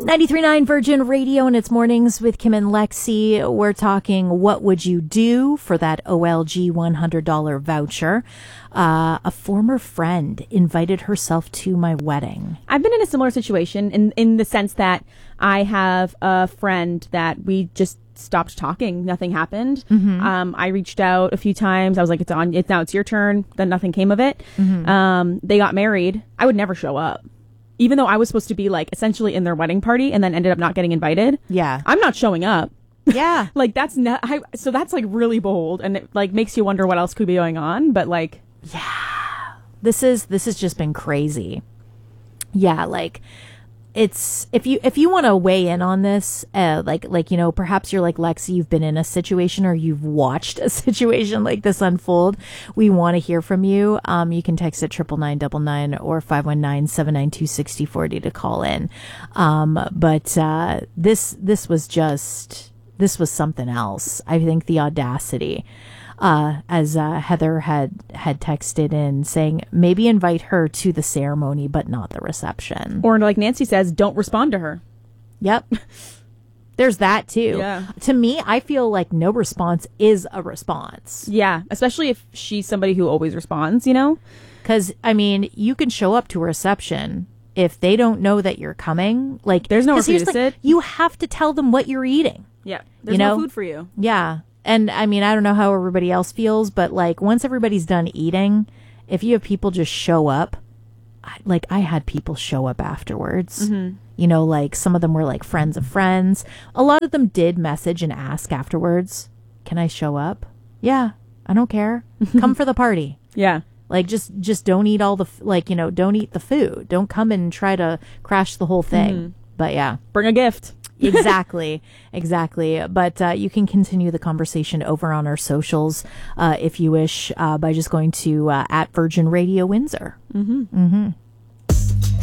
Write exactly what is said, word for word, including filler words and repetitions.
ninety-three point nine Virgin Radio, and it's Mornings with Kim and Lexi. We're talking what would you do for that O L G one hundred dollars voucher. Uh, a former friend invited herself to my wedding. I've been in a similar situation in, in the sense that I have a friend that we just stopped talking. Nothing happened. Mm-hmm. Um, I reached out a few times. I was like, it's on, it's now it's your turn. Then nothing came of it. Mm-hmm. Um, they got married. I would never show up. Even though I was supposed to be like essentially in their wedding party and then ended up not getting invited. Yeah. I'm not showing up. Yeah. Like that's not, I, so that's like really bold, and it like makes you wonder what else could be going on. But like, yeah, this is, this has just been crazy. Yeah. Like it's, if you, if you want to weigh in on this, uh, like, like, you know, perhaps you're like Lexi, you've been in a situation or you've watched a situation like this unfold. We want to hear from you. Um, you can text at triple nine double nine or five one nine, seven nine two, six zero four zero to call in. Um, but, uh, this, this was just, this was something else. I think the audacity, uh, as, uh, Heather had, had texted in saying, maybe invite her to the ceremony, but not the reception. Or like Nancy says, don't respond to her. Yep. There's that too. Yeah. To me, I feel like no response is a response. Yeah. Especially if she's somebody who always responds, you know? Cause I mean, you can show up to a reception. If they don't know that you're coming, like there's nowhere 'cause for you here's to the- sit. You have to tell them what you're eating. Yeah. There's You no know? food for you. Yeah. And I mean, I don't know how everybody else feels, but like once everybody's done eating, if you have people just show up, I, like I had people show up afterwards, Mm-hmm. you know, like some of them were like friends of friends. A lot of them did message and ask afterwards, can I show up? Yeah, I don't care. Come for the party. Yeah. Like just, just don't eat all the, f- like, you know, don't eat the food. Don't come and try to crash the whole thing. Mm-hmm. But yeah. Bring a gift. Exactly. Exactly. But uh, you can continue the conversation over on our socials uh, if you wish uh, by just going to uh, at Virgin Radio Windsor. Mm-hmm. Mm-hmm.